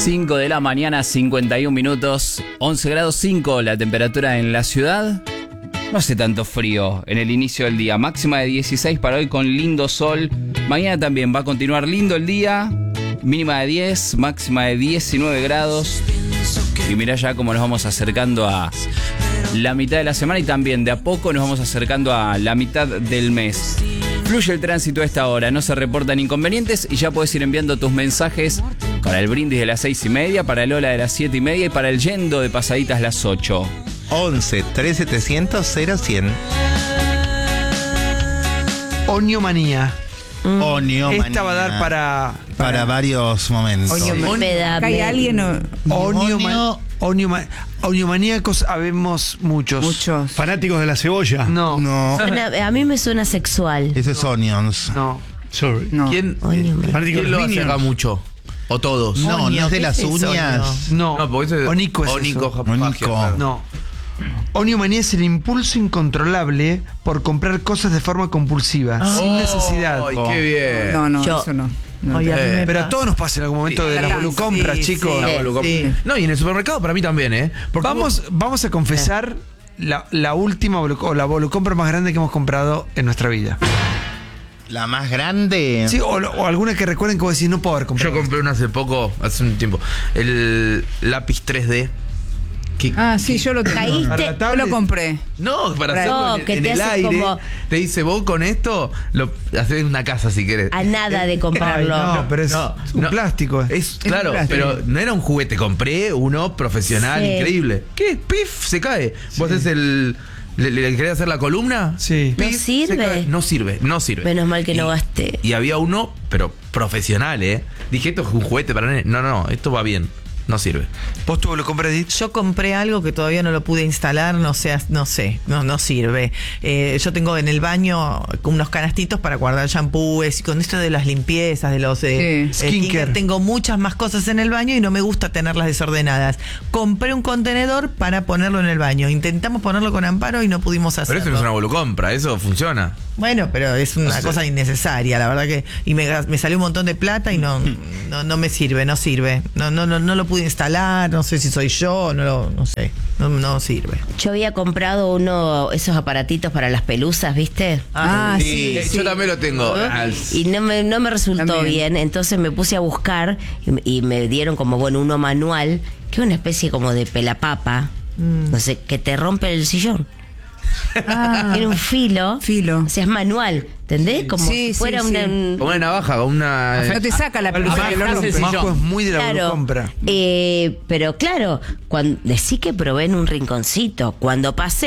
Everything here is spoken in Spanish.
5 de la mañana, 51 minutos, 11 grados 5 la temperatura en la ciudad. No hace tanto frío en el inicio del día. Máxima de 16 para hoy con lindo sol. Mañana también va a continuar lindo el día. Mínima de 10, máxima de 19 grados. Y mirá ya cómo nos vamos acercando a la mitad de la semana y también de a poco nos vamos acercando a la mitad del mes. Fluye el tránsito a esta hora, no se reportan inconvenientes y ya puedes ir enviando tus mensajes para el brindis de las 6:30, para el hola de las 7:30 y para el yendo de pasaditas las 8. 11 3700 0100. Oniomanía. Oniomanía. Esta va a dar para varios momentos. ¿Hay alguien o...? Oniomaníacos habemos muchos. Muchos. Fanáticos de la cebolla. No. A mí me suena sexual. Ese es Onions. No. Sorry. No. ¿Quién Fanáticos de lo los hace acá Minions. mucho? ¿O todos? No es de las ¿qué es eso, uñas. No. No, porque eso es Onico es Onico, eso. Onico. No. Oniomanía es el impulso incontrolable por comprar cosas de forma compulsiva, sin necesidad. ¡Ay, qué bien! No, Yo- eso no. No. Oye, a mí me Pero a pasa. todos nos pasa en algún momento de la volucompra, Sí, chicos. sí. La Volucom- Sí. No, y en el supermercado para mí también, ¿eh? Porque Vamos a confesar la última o la volucompra más grande que hemos comprado en nuestra vida. La más grande. Sí, o alguna que recuerden que vos decís, no puedo haber comprado. yo compré una hace poco, hace un tiempo, el lápiz 3D. Ah, sí, yo lo tengo. Caíste. Para la Yo tablet. lo compré. No, para No, hacerlo que en te el hace aire. como- Te dice, vos con esto lo haces en una casa si querés. A nada de Ay, comprarlo. no, pero es un plástico. Es claro, un plástico. pero no era un juguete, compré uno profesional, Sí. increíble. ¿Qué? ¡Pif! Se cae. Vos haces ¿Le querés hacer la columna? Sí. No Pif, sirve. se cae. No sirve, no sirve. Menos mal que no gasté. Y había uno, pero profesional, ¿eh? Dije, esto es un juguete para nene. No, esto va bien. No sirve. ¿Vos tu volucompra, Edith? Yo compré algo que todavía no lo pude instalar, no sirve. Yo tengo en el baño unos canastitos para guardar shampoos y con esto de las limpiezas, de los Skincare. tengo muchas más cosas en el baño y no me gusta tenerlas desordenadas. Compré un contenedor para ponerlo en el baño. Intentamos ponerlo con Amparo y no pudimos Pero hacerlo. eso no es una volucompra, eso funciona. Bueno, pero es una No sé. cosa innecesaria, la verdad que y me salió un montón de plata y no me sirve, no sirve. No lo pude instalar, no sé si soy yo, no sé, no sirve. Yo había comprado esos aparatitos para las pelusas, ¿viste? Ah, sí. Yo también lo tengo. Y no me resultó También. bien, entonces me puse a buscar y me dieron como, uno manual, que es una especie como de pelapapa, no sé, que te rompe el sillón. Ah, Tiene un filo. Filo. O sea, es manual, ¿entendés? Como Sí, si fuera sí, sí. Como una navaja, una... no te saca la pelusa que lo rompe. Majo es muy de la Claro, volucompra. pero claro, decí que probé en un rinconcito. Cuando pasé